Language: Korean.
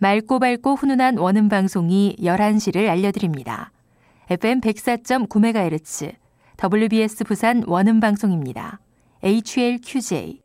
맑고 밝고 훈훈한 원음 방송이 11시를 알려드립니다. FM 104.9MHz, WBS 부산 원음 방송입니다. HLQJ,